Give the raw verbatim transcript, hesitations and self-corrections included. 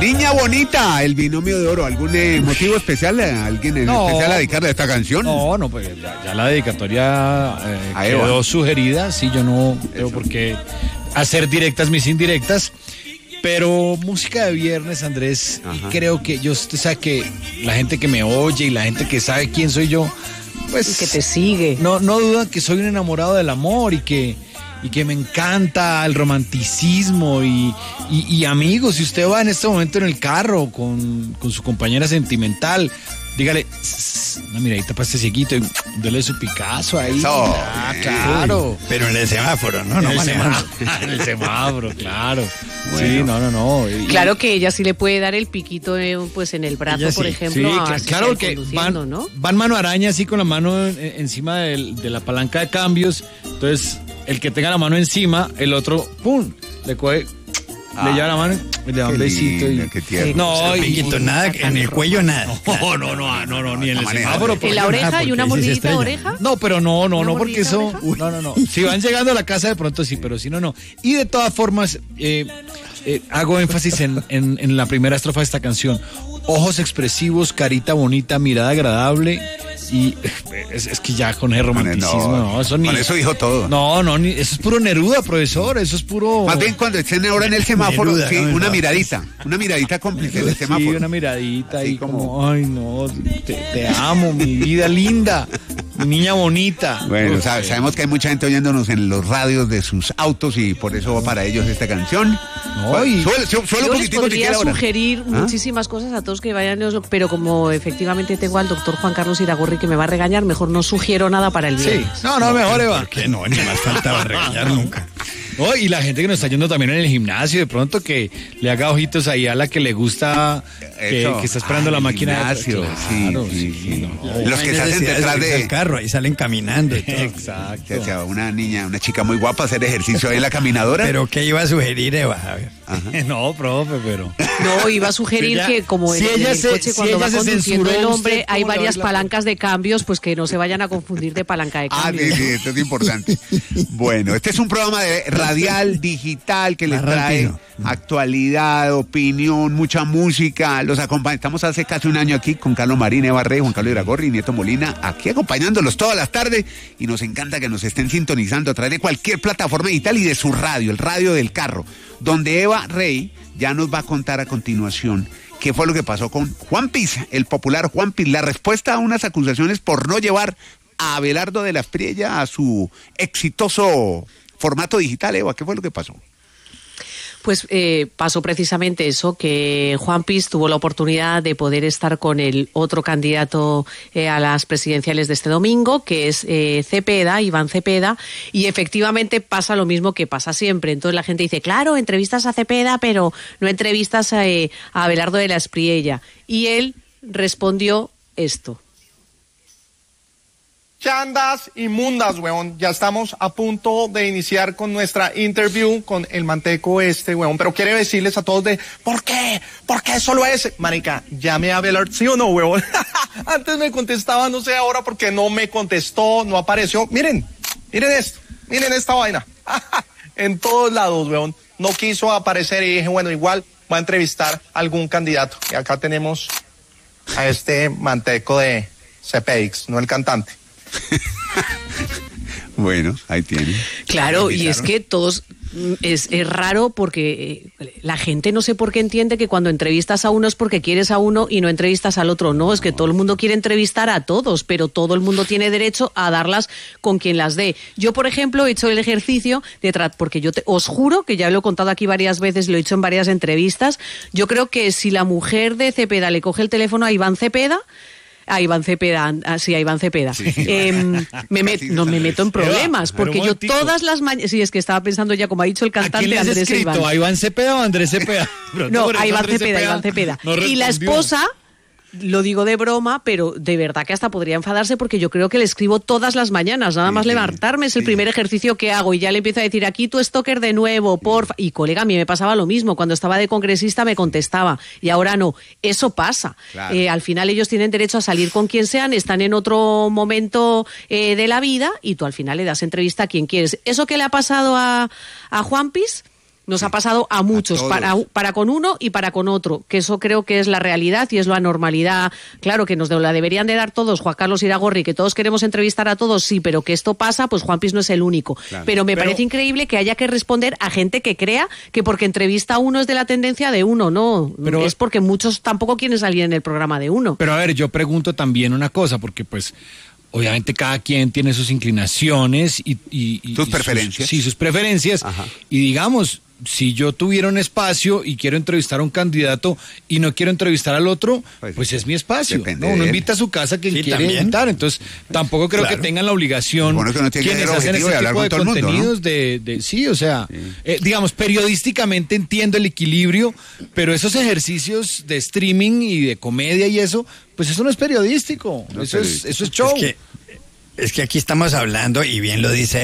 Niña Bonita, el binomio de oro. ¿Algún eh, motivo especial? ¿Alguien en No, especial a dedicarle a esta canción? No, no, pues ya, ya la dedicatoria eh, quedó sugerida. Sí, yo no tengo por qué hacer directas mis indirectas. Pero música de viernes, Andrés, Ajá. creo que yo, usted sabe que la gente que me oye y la gente que sabe quién soy yo, pues... Y que te sigue. No, no dudan que soy un enamorado del amor y que... y que me encanta el romanticismo y, y, y amigos, si usted va en este momento en el carro con, con su compañera sentimental, dígale una miradita para este cieguito y dele su Picasso ahí. Eso, ah, claro. Pero en el semáforo, ¿no? En, no el, manejando. semáforo, en el semáforo, claro. Bueno. Sí, no, no, no. Y, claro que ella sí le puede dar el piquito eh, pues en el brazo, por sí. ejemplo. Sí, a, claro que van, ¿no? van mano araña así con la mano en, encima de, de la palanca de cambios, entonces... el que tenga la mano encima, el otro, ¡pum!, le coge, ah, le lleva la mano y le da un besito. Lindo, y qué tierno. No, y, y nada, en el cuello nada. No, no, no, no, no, ni en el semáforo. ¿En la oreja y una mordidita de oreja? No, pero no, no, no, porque eso, no, no, no. Si van llegando a la casa de pronto sí, pero si no, no. Y de todas formas, eh, eh, hago énfasis en, en, en la primera estrofa de esta canción. Ojos expresivos, carita bonita, mirada agradable. Y es, es que ya con el romanticismo, no, no eso ni... Con eso dijo todo. No, no, ni, eso es puro Neruda, profesor, eso es puro... Más bien cuando estén ahora en el semáforo, Neruda, sí, no una miradita, una miradita cómplice del semáforo. Sí, una miradita así y como... como, ay no, te, te amo, mi vida linda, mi niña bonita. Bueno, okay. sabe, sabemos que hay mucha gente oyéndonos en los radios de sus autos y por eso va para ellos esta canción. No, y suele, suele, suele yo les podría sugerir ¿Ah? muchísimas cosas a todos que vayan, pero como efectivamente tengo al doctor Juan Carlos Iragorri que me va a regañar, mejor no sugiero nada para el viernes. Sí, no, no, mejor Eva. ¿Por qué no? Ni más faltaba regañar nunca. Oh, y la gente que nos está yendo también en el gimnasio, de pronto que le haga ojitos ahí a la que le gusta, que, que está esperando ah, la máquina. Gimnasio, de... claro, sí, sí, sí. No. Los que se hacen detrás del de... carro, ahí salen caminando. Y todo. Exacto. O sea, una niña, una chica muy guapa hacer ejercicio ahí en la caminadora. ¿Pero qué iba a sugerir, Eva? A ver. No, profe, pero... No, iba a sugerir si ella, que como si en, en el se, coche si cuando va conduciendo el hombre usted, hay varias palancas de cambios, pues que no se vayan a confundir de palanca de cambios. Ah, sí, sí, esto es importante. Bueno, este es un programa de radial digital que les trae actualidad, opinión, mucha música. Los acompaña. Estamos hace casi un año aquí con Carlos Marín, Eva Rey, Juan Carlos Iragorri y Nieto Molina, aquí acompañándolos todas las tardes y nos encanta que nos estén sintonizando a través de cualquier plataforma digital y de su radio, el radio del carro, donde Eva Rey ya nos va a contar a continuación qué fue lo que pasó con Juan Piz, el popular Juan Piz, la respuesta a unas acusaciones por no llevar a Abelardo de la Espriella a su exitoso formato digital. Eva, ¿qué fue lo que pasó? Pues eh, pasó precisamente eso, que Juan Piz tuvo la oportunidad de poder estar con el otro candidato eh, a las presidenciales de este domingo, que es eh, Cepeda, Iván Cepeda, y efectivamente pasa lo mismo que pasa siempre. Entonces la gente dice, claro, entrevistas a Cepeda, pero no entrevistas a, eh, a Abelardo de la Espriella. Y él respondió esto. Chandas inmundas, weón. Ya estamos a punto de iniciar con nuestra interview con el manteco este, weón. Pero quiero decirles a todos de, ¿por qué? ¿Por qué solo ese? Marica, llame a Abelardo, ¿sí o no, weón? Antes me contestaba, no sé ahora porque no me contestó, no apareció. Miren, miren esto, miren esta vaina. En todos lados, weón. No quiso aparecer y dije, bueno, igual voy a entrevistar a algún candidato. Y acá tenemos a este manteco de C P X, no el cantante. Bueno, ahí tiene. Claro, y es que todos es, es raro porque eh, la gente no sé por qué entiende que cuando entrevistas a uno es porque quieres a uno y no entrevistas al otro. No, es que todo el mundo quiere entrevistar a todos, pero todo el mundo tiene derecho a darlas con quien las dé. Yo, por ejemplo, he hecho el ejercicio de tra- porque yo te, os juro que ya lo he contado aquí varias veces, lo he hecho en varias entrevistas. Yo creo que si la mujer de Cepeda le coge el teléfono a Iván Cepeda, a Iván Cepeda, ah, sí, a Iván Cepeda. Sí. Eh, me met, no me meto en problemas, porque yo todas las mañanas, sí, es que estaba pensando ya, como ha dicho el cantante, ¿a Andrés escrito? Iván. ¿A Iván Cepeda o a Andrés Cepeda? No, a Iván Cepeda, Cepeda, Iván Cepeda. No y la esposa, lo digo de broma, pero de verdad que hasta podría enfadarse porque yo creo que le escribo todas las mañanas, nada más sí, levantarme es sí. el primer ejercicio que hago y ya le empiezo a decir, aquí tu stalker de nuevo, porfa. Y colega, a mí me pasaba lo mismo, cuando estaba de congresista me contestaba y ahora no, eso pasa. Claro. Eh, al final ellos tienen derecho a salir con quien sean, están en otro momento eh, de la vida y tú al final le das entrevista a quien quieres. ¿Eso que le ha pasado a, a Juan Piz? Nos ha pasado a muchos, a para, para con uno y para con otro, que eso creo que es la realidad y es la normalidad. Claro que nos la deberían de dar todos, Juan Carlos Iragorri, que todos queremos entrevistar a todos, sí, pero que esto pasa, pues Juan Pis no es el único. Claro. Pero me pero, parece increíble que haya que responder a gente que crea que porque entrevista a uno es de la tendencia de uno, no. Pero, es porque muchos tampoco quieren salir en el programa de uno. Pero a ver, yo pregunto también una cosa, porque pues... Obviamente cada quien tiene sus inclinaciones y... y, y sus y preferencias. Sus, sí, sus preferencias. Ajá. Y digamos, si yo tuviera un espacio y quiero entrevistar a un candidato y no quiero entrevistar al otro, pues, pues es mi espacio. ¿No? Uno invita a su casa quien sí, quiere también. invitar. Entonces, tampoco creo claro. que tengan la obligación bueno, que no tiene quienes que hacen ese de tipo de contenidos mundo, ¿no? de, de... Sí, o sea, sí. Eh, digamos, periodísticamente entiendo el equilibrio, pero esos ejercicios de streaming y de comedia y eso, pues eso no es periodístico. No eso, es, eso es show. Es que, es que aquí estamos hablando, y bien lo dice